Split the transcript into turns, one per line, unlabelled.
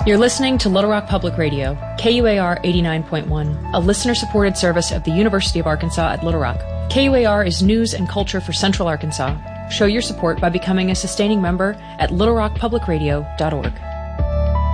You're listening to Little Rock Public Radio, KUAR 89.1, a listener-supported service of the University of Arkansas at Little Rock. KUAR is news and culture for Central Arkansas. Show your support by becoming a sustaining member at littlerockpublicradio.org.